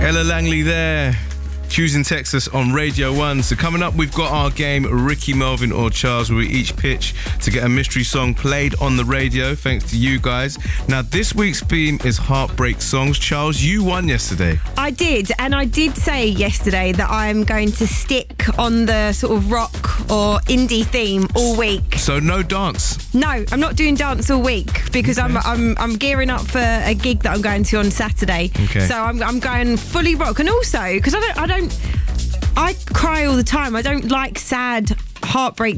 Ella Langley there, choosing Texas on Radio 1. So coming up, we've got our game Ricky, Melvin or Charles, where we each pitch to get a mystery song played on the radio, thanks to you guys. Now, this week's theme is heartbreak songs. Charles, you won yesterday. I did, and I did say yesterday that I'm going to stick on the sort of rock or indie theme all week. So no dance? No, I'm not doing dance all week because I'm gearing up for a gig that I'm going to on Saturday. Okay. So I'm going fully rock, and also because I cry all the time. I don't like sad heartbreak